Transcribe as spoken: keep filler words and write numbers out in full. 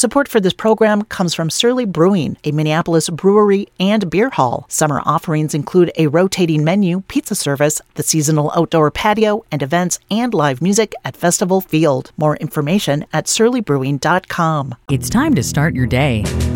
Support for this program comes from Surly Brewing, a Minneapolis brewery and beer hall. Summer offerings include a rotating menu, pizza service, the seasonal outdoor patio, and events and live music at Festival Field. More information at surly brewing dot com. It's time to start your day.